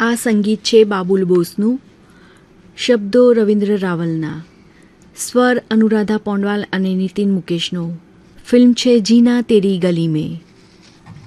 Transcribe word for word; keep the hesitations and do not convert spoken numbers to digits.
આ સંગીત છે બાબુલ બોસનું, શબ્દો રવિન્દ્ર રાવલના, સ્વર અનુરાધા પોંડવાલ અને નીતિન મુકેશનો. ફિલ્મ છે જીના તેરી ગલી મેં.